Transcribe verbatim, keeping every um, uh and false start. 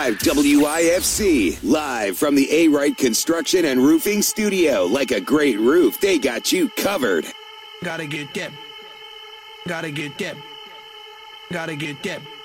five W I F C, live from the A-Wright Construction and Roofing Studio. Like a great roof, they got you covered. Gotta get that. Gotta get that. Gotta get that.